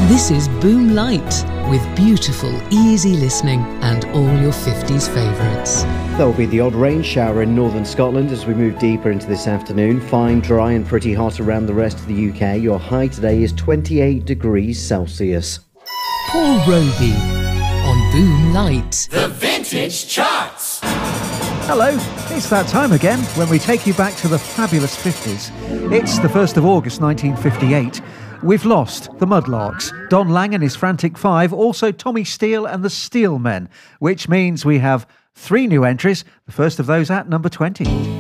This is Boom Light, with beautiful, easy listening and all your 50s favourites. There will be the odd rain shower in northern Scotland as we move deeper into this afternoon. Fine, dry and pretty hot around the rest of the UK. Your high today is 28 degrees Celsius. Paul Roby on Boom Light. The Vintage Charts. Hello, it's that time again when we take you back to the fabulous 50s. It's the 1st of August 1958. We've lost the Mudlarks, Don Lang and his Frantic Five, also Tommy Steele and the Steelmen, which means we have 3 new entries, the first of those at number 20.